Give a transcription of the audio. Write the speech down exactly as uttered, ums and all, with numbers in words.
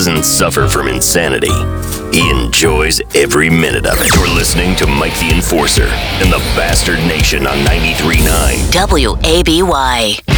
doesn't suffer from insanity. He enjoys every minute of it. You're listening to Mike the Enforcer and the Bastard Nation on ninety-three point nine W A B Y.